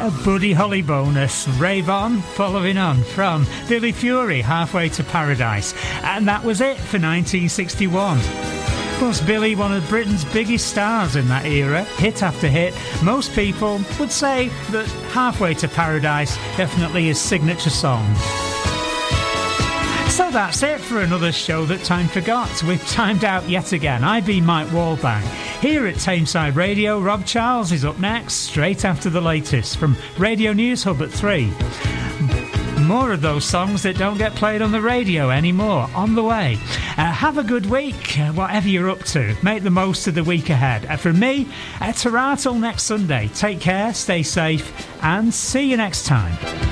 A Buddy Holly bonus, Rave On, following on from Billy Fury, Halfway to Paradise. And that was it for 1961. Was Billy one of Britain's biggest stars in that era, hit after hit? Most people would say that Halfway to Paradise definitely his signature song. So that's it for another show that time forgot. We've timed out yet again. I've been Mike Wallbang. Here at Tameside Radio, Rob Charles is up next, straight after the latest from Radio News Hub at 3. More of those songs that don't get played on the radio anymore on the way. Have a good week, whatever you're up to. Make the most of the week ahead. From me, ta-ra till next Sunday. Take care, stay safe, and see you next time.